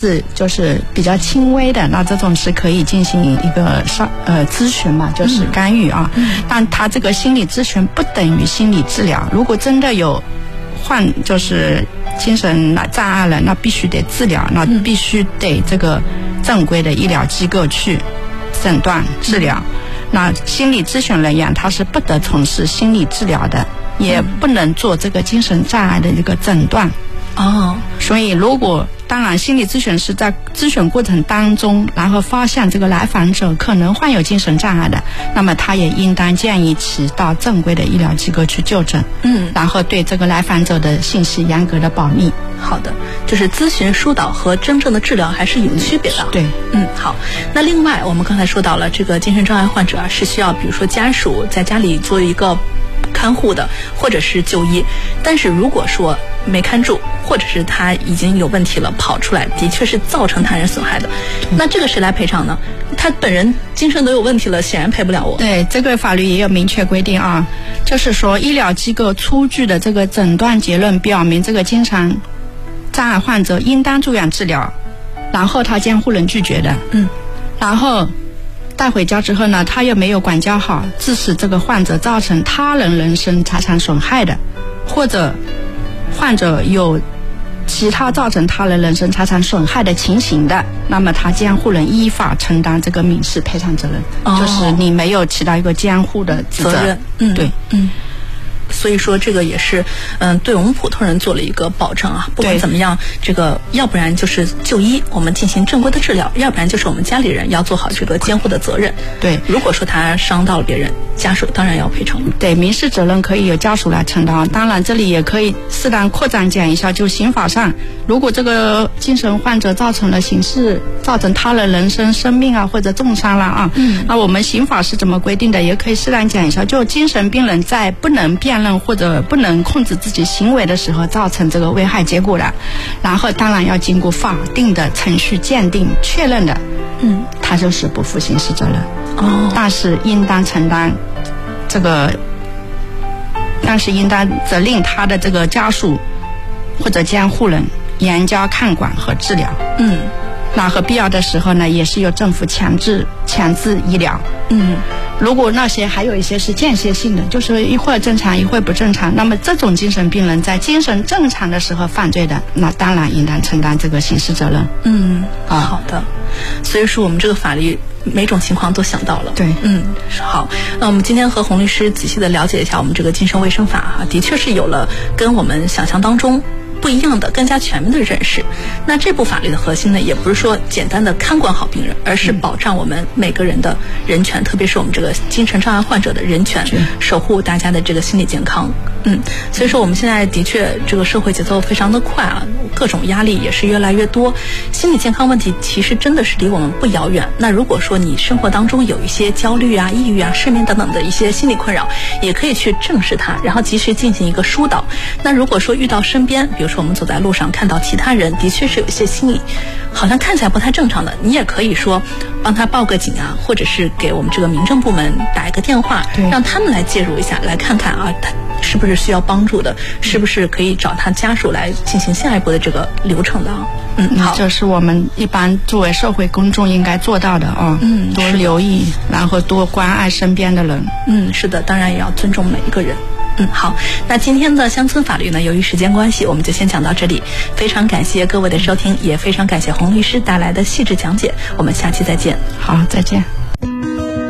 是就是比较轻微的，那这种是可以进行一个咨询嘛，就是干预啊。但他这个心理咨询不等于心理治疗，如果真的有就是精神障碍了，那必须得治疗，那必须得这个正规的医疗机构去诊断治疗。那心理咨询人员他是不得从事心理治疗的，也不能做这个精神障碍的一个诊断。所以当然心理咨询师在咨询过程当中，然后发现这个来访者可能患有精神障碍的，那么他也应当建议其到正规的医疗机构去就诊，然后对这个来访者的信息严格的保密。 好的，就是咨询疏导和真正的治疗还是有区别的。 对， 好。那另外我们刚才说到了这个精神障碍患者是需要比如说家属在家里做一个看护的，或者是就医。但是如果说没看住，或者是他已经有问题了跑出来，的确是造成他人损害的，那这个谁来赔偿呢？他本人精神都有问题了，显然赔不了我。 对，这个法律也有明确规定啊，就是说医疗机构出具的这个诊断结论表明这个精神障碍患者应当住院治疗，然后他监护人拒绝的，然后带回家之后呢，他又没有管教好，致使这个患者造成他人人身财产损害的，或者患者有其他造成他人人身财产损害的情形的，那么他监护人依法承担这个民事赔偿责任，就是你没有起到一个监护的责任。对， 所以说这个也是对我们普通人做了一个保证啊。不管怎么样，这个要不然就是就医，我们进行正规的治疗，要不然就是我们家里人要做好这个监护的责任。 对， 如果说他伤到了别人，家属当然要赔偿。 对，民事责任可以由家属来承担，当然这里也可以适当扩展讲一下，就刑法上，如果这个精神患者造成他人人身生命啊或者重伤了啊，那我们刑法是怎么规定的，也可以适当讲一下，就精神病人在不能辨认或者不能控制自己行为的时候造成这个危害结果的，然后当然要经过法定的程序鉴定确认的，他就是不负刑事责任。但是应当承担这个，应当责令他的这个家属或者监护人严加看管和治疗。那和必要的时候呢，也是由政府强制医疗。如果那些还有一些是间歇性的，就是一会儿正常一会儿不正常，那么这种精神病人在精神正常的时候犯罪的，那当然应当承担这个刑事责任。 好的。所以说我们这个法律每种情况都想到了。 对， 好。那我们今天和洪律师仔细的了解一下我们这个精神卫生法的确是有了跟我们想象当中不一样的更加全面的认识。那这部法律的核心呢，也不是说简单的看管好病人，而是保障我们每个人的人权，特别是我们这个精神障碍患者的人权，守护大家的这个心理健康。所以说我们现在的确这个社会节奏非常的快啊，各种压力也是越来越多，心理健康问题其实真的是离我们不遥远。那如果说你生活当中有一些焦虑啊、抑郁啊、失眠等等的一些心理困扰，也可以去正视它，然后及时进行一个疏导。那如果说遇到身边，比如说我们走在路上看到其他人的确是有一些心理好像看起来不太正常的，你也可以说帮他报个警啊，或者是给我们这个民政部门打一个电话，让他们来介入一下，来看看啊他是不是需要帮助的，是不是可以找他家属来进行下一步的这个流程的啊。好， 这是我们一般作为社会公众应该做到的啊。多留意，然后多关爱身边的人。 是的，当然也要尊重每一个人。好，那今天的乡村法律呢，由于时间关系，我们就先讲到这里。非常感谢各位的收听，也非常感谢洪律师带来的细致讲解。我们下期再见。 好，再见。